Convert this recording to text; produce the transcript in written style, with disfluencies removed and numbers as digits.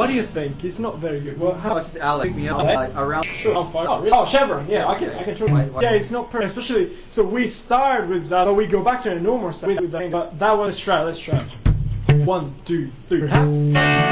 do you think? It's not very good. Well, how? Just Alex, pick me up around. Sure. How far? Oh, really? Oh, chevron. Yeah, I can try. Yeah, it's not perfect. Especially, so we start with that, but we go back to a normal side with that. But that was, let's try. 1, 2, 3. Perhaps.